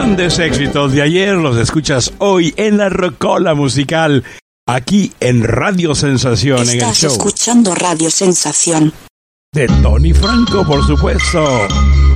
grandes éxitos de ayer los escuchas hoy en la Rocola Musical, aquí en Radio Sensación. Estás en el show escuchando Radio Sensación de Tony Franco, por supuesto.